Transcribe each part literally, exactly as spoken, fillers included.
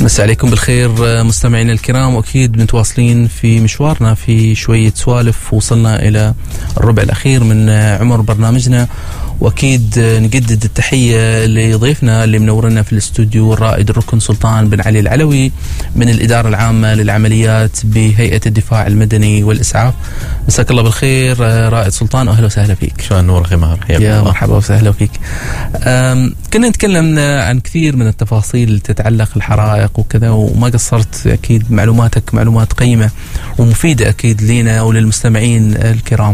مساء عليكم بالخير مستمعينا الكرام، واكيد متواصلين في مشوارنا في شويه سوالف. وصلنا الى الربع الاخير من عمر برنامجنا، واكيد نجدد التحيه لضيفنا اللي منورنا في الاستوديو الرائد الركن سلطان بن علي العلوي من الاداره العامه للعمليات بهيئه الدفاع المدني والاسعاف. مساك الله بالخير رائد سلطان، واهلا وسهلا فيك. شلون نور خمار؟ يا مرحبا وسهلا فيك. كنا نتكلم عن كثير من التفاصيل تتعلق الحرائق وكذا، وما قصرت. اكيد معلوماتك معلومات قيمه ومفيده اكيد لنا وللمستمعين الكرام.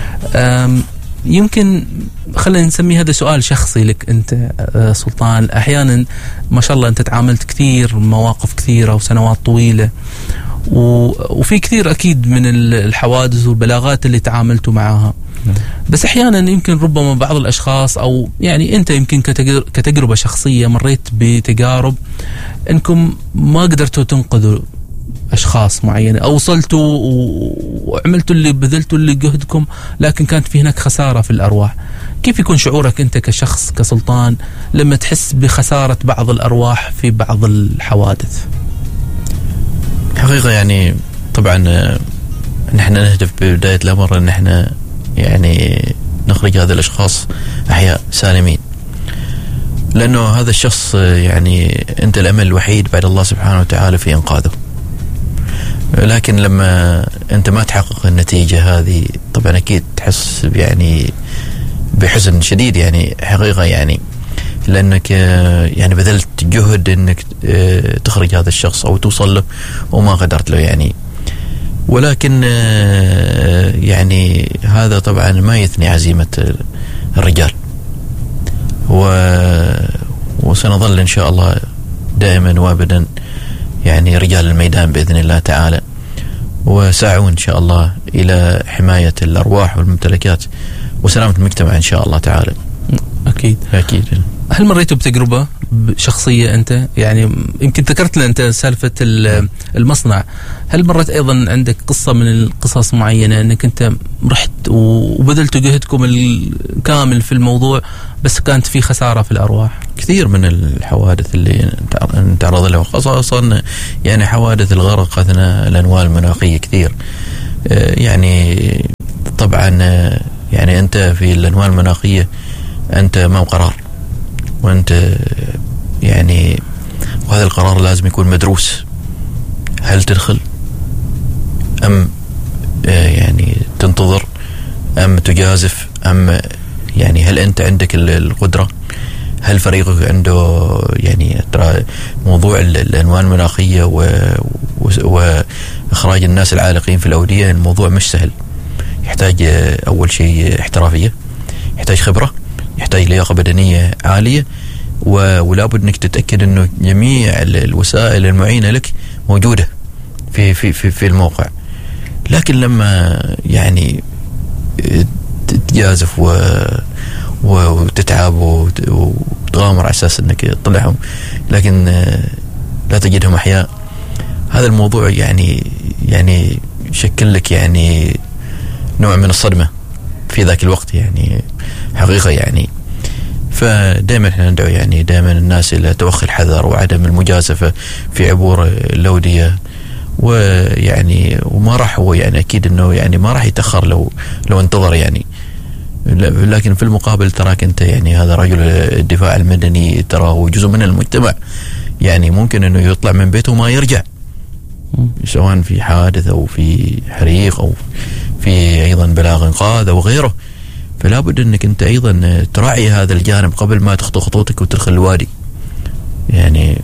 يمكن خلينا نسمي هذا سؤال شخصي لك انت سلطان. احيانا ما شاء الله انت تعاملت كثير مواقف كثيره وسنوات طويله، وفي كثير اكيد من الحوادث والبلاغات اللي تعاملتوا معها، بس احيانا يمكن ربما بعض الاشخاص او يعني انت يمكن كتجربه شخصيه مريت بتجارب انكم ما قدرتوا تنقذوا اشخاص معينه، او وصلتوا وعملتوا اللي بذلتوا اللي جهدكم، لكن كانت في هناك خساره في الارواح. كيف يكون شعورك انت كشخص كسلطان لما تحس بخساره بعض الارواح في بعض الحوادث؟ حقيقه يعني طبعا نحن نهدف ببدايه الامر ان احنا يعني نخرج هذا الاشخاص احياء سالمين، لانه هذا الشخص يعني انت الامل الوحيد بعد الله سبحانه وتعالى في انقاذه. لكن لما انت ما تحقق النتيجه هذه طبعا اكيد تحس يعني بحزن شديد يعني حقيقه، يعني لانك يعني بذلت جهد انك تخرج هذا الشخص او توصل له وما قدرت له يعني. ولكن يعني هذا طبعا ما يثني عزيمه الرجال، وسنظل ان شاء الله دائما وابدا يعني رجال الميدان بإذن الله تعالى، وساعون إن شاء الله إلى حماية الأرواح والممتلكات وسلامة المجتمع إن شاء الله تعالى. أكيد أكيد. هل مريتوا بتجربة شخصية أنت؟ يعني يمكن ذكرت لنا أنت سالفة المصنع، هل مرت أيضا عندك قصة من القصص معينة أنك أنت رحت وبذلتوا جهدكم الكامل في الموضوع بس كانت في خسارة في الأرواح؟ كثير من الحوادث اللي نتعرض لها، خصوصا يعني حوادث الغرق أثناء الأنواع المناخية كثير. يعني طبعا يعني أنت في الأنواع المناخية أنت ما قرار، وأنت يعني وهذا القرار لازم يكون مدروس. هل تدخل أم يعني تنتظر أم تجازف أم يعني هل أنت عندك القدرة؟ هل فريقك عنده يعني ترى موضوع الأنواع المناخية وإخراج الناس العالقين في الأودية الموضوع مش سهل، يحتاج أول شيء احترافية، يحتاج خبرة، يحتاج لياقة بدنية عالية، ولا بد انك تتأكد انه جميع الوسائل المعينة لك موجودة في في في في الموقع. لكن لما يعني تتجازف و وتتعب وتغامر على اساس انك تطلعهم لكن لا تجدهم احياء، هذا الموضوع يعني يعني يشكل لك يعني نوع من الصدمة في ذاك الوقت يعني حقيقة يعني. فدائما احنا ندعو يعني دائما الناس الى توخي الحذر وعدم المجازفة في عبور الأودية، ويعني وما راح هو يعني اكيد انه يعني ما راح يتأخر لو لو انتظر يعني. لكن في المقابل تراك انت يعني هذا رجل الدفاع المدني ترى هو جزء من المجتمع، يعني ممكن انه يطلع من بيته وما يرجع، سواء في حادث او في حريق او في ايضا بلاغ انقاذ او غيره. فلا بد انك انت ايضا تراعي هذا الجانب قبل ما تخطو خطوتك وتدخل الوادي يعني.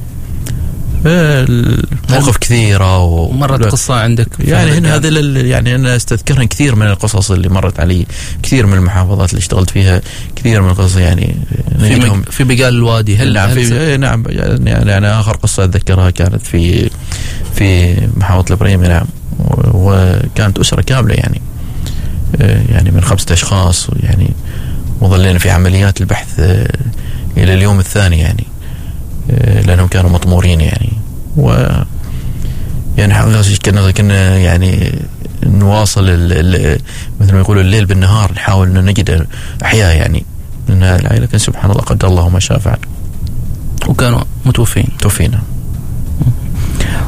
موقف كثيرة ومرت قصة عندك يعني هنا هذا يعني أنا استذكرها كثير من القصص اللي مرت علي، كثير من المحافظات اللي اشتغلت فيها، كثير من القصص يعني في في بقال الوادي. هل نعم في نعم يعني أنا آخر قصة أتذكرها كانت في في محافظة البريمي نعم، وكانت أسرة كاملة يعني يعني من خمسة أشخاص يعني وظلينا في عمليات البحث إلى اليوم الثاني يعني لأنهم كانوا مطمورين يعني. و يعني حقيقة كنا كنا يعني نواصل مثل ما يقولوا الليل بالنهار، نحاول أن نجد أحياء يعني من العائلة، لكن سبحان الله قدر الله ما شاء فعل. وكانوا متوفين توفينا.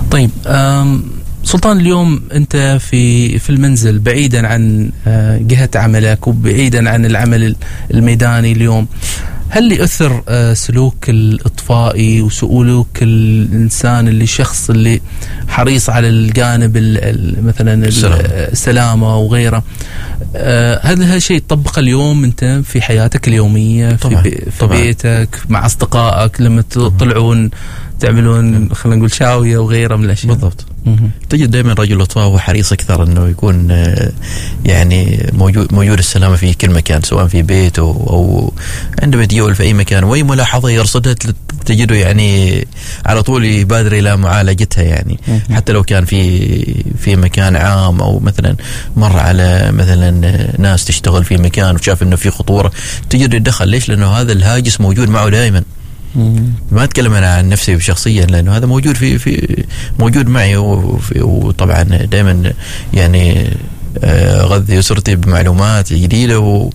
طيب سلطان، اليوم أنت في في المنزل بعيدا عن جهة عملك وبعيدا عن العمل الميداني اليوم، هل يؤثر سلوك الإطفائي وسلوك الإنسان اللي الشخص اللي حريص على الجانب مثلا السلامة وغيره، هل هذا شيء تطبقه اليوم أنت في حياتك اليومية في, بي في بيتك مع أصدقائك لما تطلعون تعملون خلينا نقول شاوية وغيره من الأشياء؟ بالضبط. تجد دائما رجل الإطفاء هو حريص أكثر أنه يكون يعني موجود موجود السلامة في كل مكان، سواء في بيته أو عندما يتجول في أي مكان، وأي ملاحظة يرصدها تجده يعني على طول يبادر إلى معالجتها يعني. حتى لو كان في في مكان عام أو مثلا مر على مثلا ناس تشتغل في مكان وشاف إنه في خطورة، تجده يتدخل. ليش؟ لأنه هذا الهاجس موجود معه دائما. ما أتكلم أنا عن نفسي شخصيا، لأنه هذا موجود في في موجود معي، وطبعا دائما يعني غذي أسرتي بمعلومات جديدة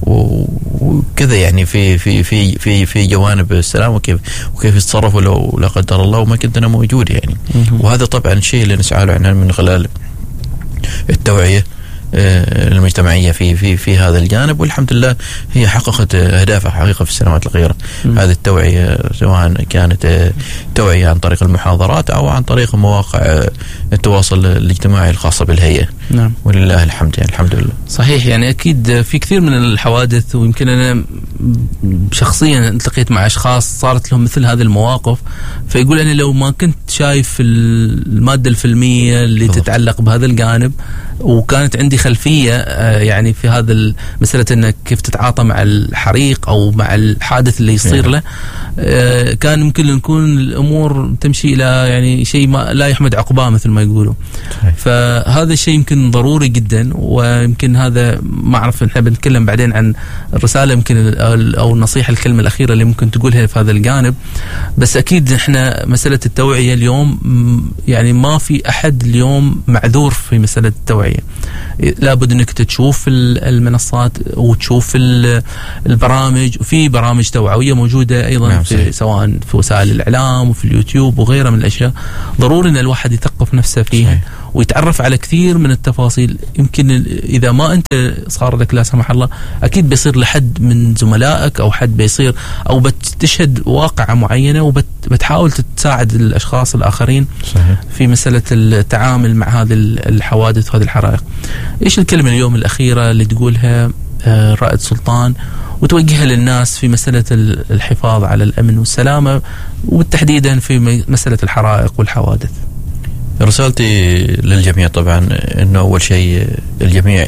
وكذا يعني في في في في في جوانب السلام وكيف وكيف يتصرفوا لو لا قدر الله وما كنت أنا موجود يعني. وهذا طبعا شيء اللي نسعى له احنا من خلال التوعية المجتمعية في في في هذا الجانب، والحمد لله هي حققت أهدافها حقيقة في السنوات الأخيرة. هذه التوعية سواء كانت توعية عن طريق المحاضرات أو عن طريق مواقع التواصل الاجتماعي الخاصة بالهيئة. نعم. ولله الحمد يعني الحمد لله. صحيح، يعني أكيد في كثير من الحوادث، ويمكن أنا شخصيا التقيت مع أشخاص صارت لهم مثل هذه المواقف، فيقول أنا لو ما كنت شايف المادة الفيلمية اللي بالضبط. تتعلق بهذا الجانب، وكانت عندي خلفية يعني في هذا مسألة أنك كيف تتعاطى مع الحريق أو مع الحادث اللي يصير له، كان ممكن نكون الأمور تمشي إلى يعني شيء ما لا يحمد عقباه مثل ما يقولوا. فهذا الشيء يمكن ضروري جدا، ويمكن هذا ما أعرف نحن بنتكلم بعدين عن الرسالة يمكن أو النصيحة الكلمة الأخيرة اللي ممكن تقولها في هذا الجانب. بس أكيد إحنا مسألة التوعية اليوم يعني ما في أحد اليوم معذور في مسألة التوعية. لابد انك تشوف المنصات وتشوف البرامج، وفي برامج توعويه موجوده ايضا نعم في سواء في وسائل الاعلام وفي اليوتيوب وغيرها من الاشياء. ضروري ان الواحد يثقف نفسه فيها صحيح. ويتعرف على كثير من التفاصيل. يمكن اذا ما انت صار لك لا سمح الله، اكيد بيصير لحد من زملائك او حد بيصير، او بتشهد واقعه معينه وبتحاول تساعد الاشخاص الاخرين صحيح. في مساله التعامل مع هذه الحوادث وهذه الحرائق. ايش الكلمه اليوم الاخيره اللي تقولها رائد سلطان وتوجهها للناس في مساله الحفاظ على الامن والسلامه، وبالتحديدا في مساله الحرائق والحوادث؟ رسالتي للجميع طبعا انه اول شيء الجميع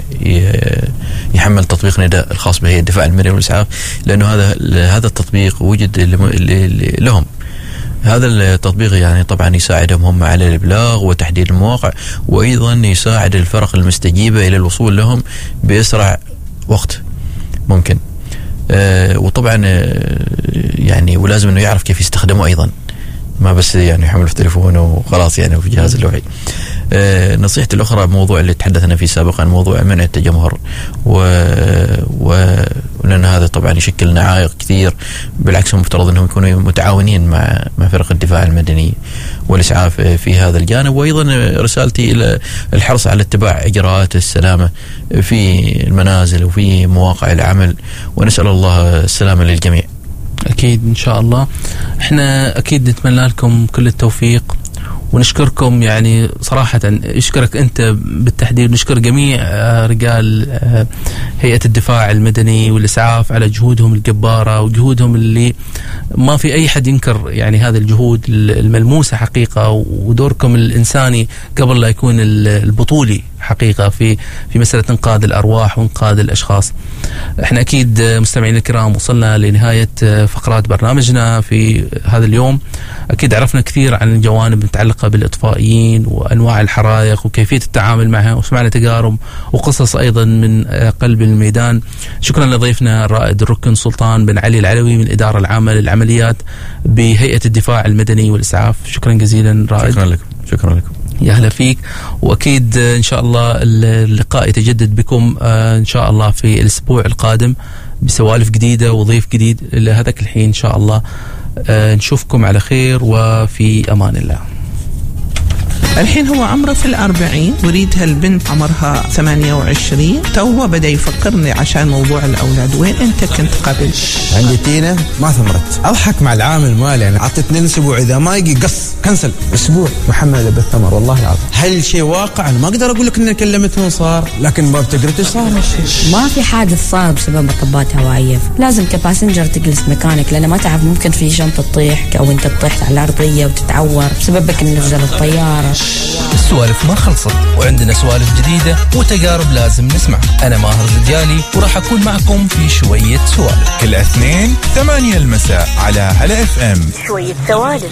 يحمل تطبيق نداء الخاص بهيئة الدفاع المدني والاسعاف، لانه هذا هذا التطبيق وجد لهم. هذا التطبيق يعني طبعا يساعدهم هم على الابلاغ وتحديد المواقع، وايضا يساعد الفرق المستجيبه الى الوصول لهم باسرع وقت ممكن. آه وطبعا آه يعني ولازم انه يعرف كيف يستخدمه ايضا، ما بس يعني يحمل في تليفونه وخلاص يعني في جهاز اللوحي. آه نصيحتي الأخرى موضوع اللي تحدثنا فيه سابقا، موضوع منع التجمهر، و... و... لأن هذا طبعا يشكل نعائق كثير. بالعكس المفترض أنهم يكونوا متعاونين مع مع فرق الدفاع المدني والإسعاف في هذا الجانب. وأيضا رسالتي إلى الحرص على اتباع إجراءات السلامة في المنازل وفي مواقع العمل، ونسأل الله السلامة للجميع. أكيد إن شاء الله. إحنا أكيد نتمنى لكم كل التوفيق، ونشكركم يعني صراحة. أشكرك أنت بالتحديد، نشكر جميع رجال هيئة الدفاع المدني والإسعاف على جهودهم الجبارة وجهودهم اللي ما في أي حد ينكر يعني هذه الجهود الملموسة حقيقة، ودوركم الإنساني قبل لا يكون البطولي حقيقة في في مسألة إنقاذ الأرواح وإنقاذ الأشخاص. احنا أكيد مستمعين الكرام وصلنا لنهاية فقرات برنامجنا في هذا اليوم. أكيد عرفنا كثير عن الجوانب المتعلقة بالإطفائيين وأنواع الحرائق وكيفية التعامل معها، وسمعنا تجارب وقصص أيضا من قلب الميدان. شكرا لضيفنا الرائد الركن سلطان بن علي العلوي من الإدارة العامة للعمليات بهيئة الدفاع المدني والإسعاف. شكرا جزيلا رائد. شكرا لكم. شكرا لكم. يا هلا فيك. وأكيد إن شاء الله اللقاء يتجدد بكم إن شاء الله في الأسبوع القادم بسوالف جديدة وضيف جديد. إلى هذاك الحين إن شاء الله نشوفكم على خير وفي أمان الله. الحين هو عمره في الأربعين، وريدها البنت عمرها ثمانية وعشرين، توه بدأ يفكرني عشان موضوع الأولاد. وين أنت كنت قبل؟ عندي تينا ما ثمرت، أضحك مع العامل المالي، يعني عطتني أسبوع إذا ما يجي قص كنسل أسبوع. محمد بالثمر والله العظيم هالشيء واقع. أنا ما أقدر أقول لك إني كلمتني وصار، لكن ما بتقدر إيش صار هالشيء. ما في حادث صار بسبب مطبات هوائية، لازم كباسنجر تجلس مكانك، لأن ما تعرف ممكن في شنطة تطيح أو أنت تطيح على الأرضية وتتعور بسببك إن نزل الطيارة. السوالف ما خلصت، وعندنا سوالف جديدة وتجارب لازم نسمع. أنا ماهر الرجالي وراح أكون معكم في شوية سوالف كل اثنين ثمانية المساء على هلا اف ام. شوية سوالف.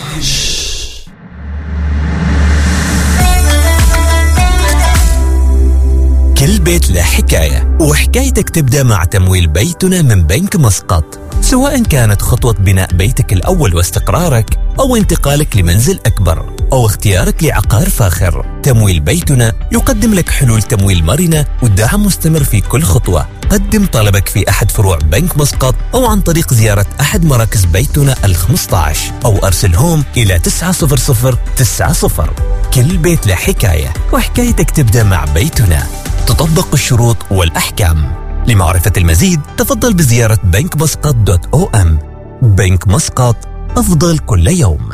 كل بيت له حكاية، وحكايتك تبدأ مع تمويل بيتنا من بنك مسقط. سواء كانت خطوة بناء بيتك الأول واستقرارك، أو انتقالك لمنزل أكبر، أو اختيارك لعقار فاخر، تمويل بيتنا يقدم لك حلول تمويل مرنة والدعم مستمر في كل خطوة. قدم طلبك في أحد فروع بنك مسقط، أو عن طريق زيارة أحد مراكز بيتنا الخمسة عشر، أو أرسلهم إلى تسعة صفر صفر تسعة صفر. كل بيت له حكاية، وحكايتك تبدأ مع بيتنا. تطبق الشروط والأحكام. لمعرفة المزيد تفضل بزيارة بنك مسقط دوت أو أم. بنك مسقط، أفضل كل يوم.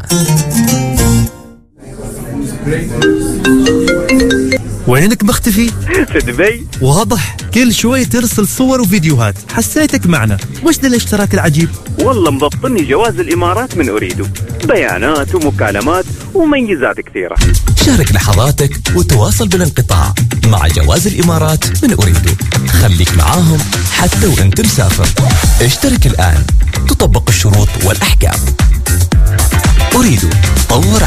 وينك مختفي؟ في دبي. واضح، كل شوي ترسل صور وفيديوهات، حسيتك معنا. وش ذا الاشتراك العجيب؟ والله مضبطني جواز الإمارات من أريدو، بيانات ومكالمات وميزات كثيرة. شارك لحظاتك وتواصل بالانقطاع مع جواز الإمارات من أريدو. خليك معاهم حتى وانت مسافر. اشترك الآن، تطبق الشروط والأحكام. أريدو، طور